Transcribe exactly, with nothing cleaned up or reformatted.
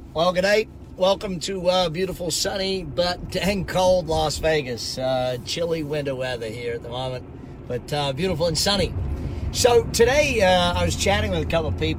Well, good night. Welcome to uh, beautiful, sunny, but dang cold Las Vegas. Uh, chilly winter weather here at the moment, but uh, beautiful and sunny. So today uh, I was chatting with a couple of people.